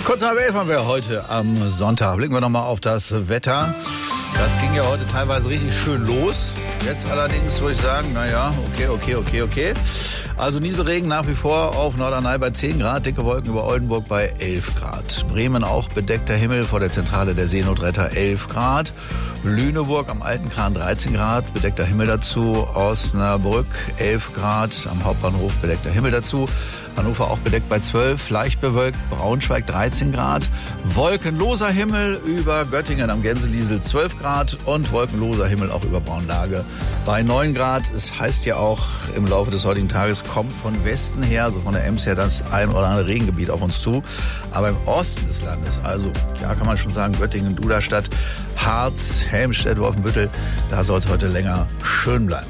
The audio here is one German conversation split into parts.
Kurz nach 11 haben wir heute am Sonntag. Blicken wir nochmal auf das Wetter. Das ging ja heute teilweise richtig schön los. Jetzt allerdings würde ich sagen, naja, okay. Also Nieselregen nach wie vor auf Norderney bei 10 Grad, dicke Wolken über Oldenburg bei 11 Grad. Bremen auch bedeckter Himmel vor der Zentrale der Seenotretter 11 Grad. Lüneburg am Altenkran 13 Grad, bedeckter Himmel dazu. Osnabrück 11 Grad, am Hauptbahnhof bedeckter Himmel dazu. Hannover auch bedeckt bei 12, leicht bewölkt, Braunschweig 13 Grad, wolkenloser Himmel über Göttingen am Gänseliesel 12 Grad und wolkenloser Himmel auch über Braunlage bei 9 Grad. Es heißt ja auch, im Laufe des heutigen Tages kommt von Westen her, also von der Ems her, das ein oder andere Regengebiet auf uns zu. Aber im Osten des Landes, also ja, kann man schon sagen, Göttingen, Duderstadt, Harz, Helmstedt, Wolfenbüttel, da soll es heute länger schön bleiben.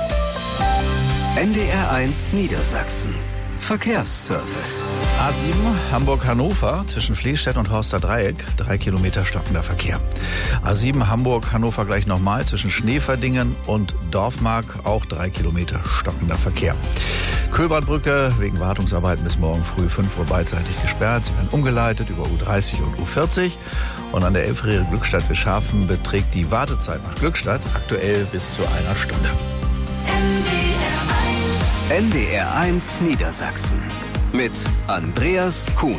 NDR1 Niedersachsen. Verkehrsservice. A7 Hamburg-Hannover zwischen Flehstedt und Horster Dreieck, 3 Kilometer stockender Verkehr. A7 Hamburg-Hannover gleich nochmal zwischen Schneeverdingen und Dorfmark, auch 3 Kilometer stockender Verkehr. Kühlbrandbrücke wegen Wartungsarbeiten bis morgen früh 5 Uhr beidseitig gesperrt. Sie werden umgeleitet über U30 und U40. Und an der Elbfriede Glückstadt-Wischhafen beträgt die Wartezeit nach Glückstadt aktuell bis zu 1 Stunde. NDR1 Niedersachsen mit Andreas Kuhnt.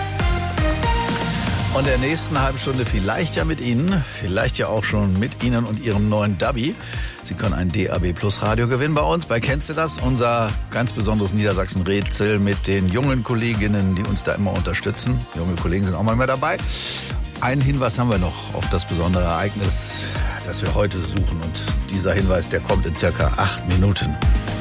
Und in der nächsten halben Stunde vielleicht ja mit Ihnen, vielleicht ja auch schon mit Ihnen und Ihrem neuen Dabi. Sie können ein DAB Plus Radio gewinnen bei uns, bei Kennst du das? Unser ganz besonderes Niedersachsen-Rätsel mit den jungen Kolleginnen, die uns da immer unterstützen. Junge Kollegen sind auch mal mehr dabei. Einen Hinweis haben wir noch auf das besondere Ereignis, das wir heute suchen. Und dieser Hinweis, der kommt in circa 8 Minuten.